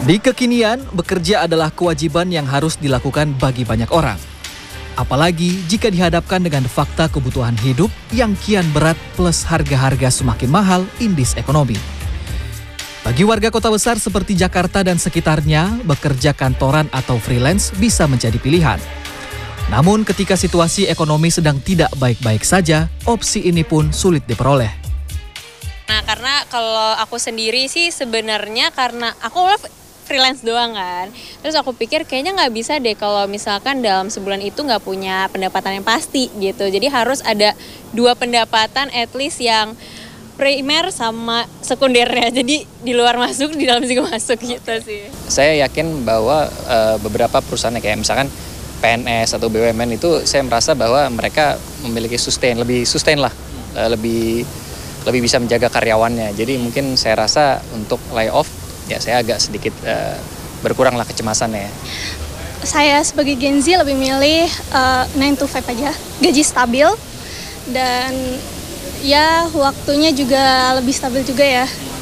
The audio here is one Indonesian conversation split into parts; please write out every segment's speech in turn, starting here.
Di kekinian, bekerja adalah kewajiban yang harus dilakukan bagi banyak orang. Apalagi jika dihadapkan dengan fakta kebutuhan hidup yang kian berat plus harga-harga semakin mahal indis ekonomi. Bagi warga kota besar seperti Jakarta dan sekitarnya, bekerja kantoran atau freelance bisa menjadi pilihan. Namun ketika situasi ekonomi sedang tidak baik-baik saja, opsi ini pun sulit diperoleh. Nah, karena kalau aku sendiri sih sebenarnya karena aku freelance doang kan. Terus aku pikir kayaknya nggak bisa deh kalau misalkan dalam sebulan itu nggak punya pendapatan yang pasti gitu. Jadi harus ada 2 pendapatan at least yang primer sama sekundernya. Jadi di luar masuk, di dalam juga masuk gitu sih. Saya yakin bahwa beberapa perusahaan kayak misalkan PNS atau BUMN itu saya merasa bahwa mereka memiliki lebih sustain lah, lebih bisa menjaga karyawannya. Jadi mungkin saya rasa untuk layoff ya saya agak sedikit berkurang lah kecemasannya. Saya sebagai Gen Z lebih milih 9 to 5 aja, gaji stabil dan ya waktunya juga lebih stabil juga ya.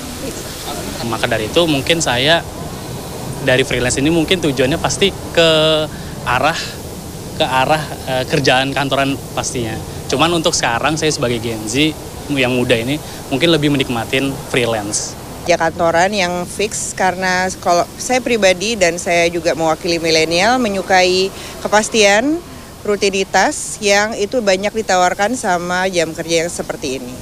Maka dari itu mungkin saya dari freelance ini mungkin tujuannya pasti ke arah kerjaan kantoran pastinya. Cuman untuk sekarang saya sebagai Gen Z yang muda ini mungkin lebih menikmatin freelance. Kerja kantoran yang fix karena kalau saya pribadi dan saya juga mewakili milenial menyukai kepastian, rutinitas yang itu banyak ditawarkan sama jam kerja yang seperti ini.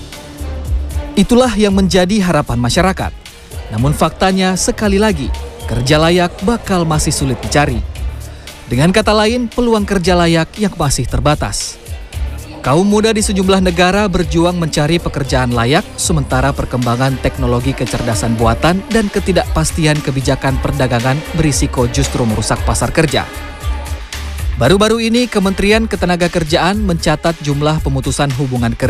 Itulah yang menjadi harapan masyarakat. Namun faktanya sekali lagi, kerja layak bakal masih sulit dicari. Dengan kata lain, peluang kerja layak yang masih terbatas. Kaum muda di sejumlah negara berjuang mencari pekerjaan layak, sementara perkembangan teknologi kecerdasan buatan dan ketidakpastian kebijakan perdagangan berisiko justru merusak pasar kerja. Baru-baru ini, Kementerian Ketenagakerjaan mencatat jumlah pemutusan hubungan kerja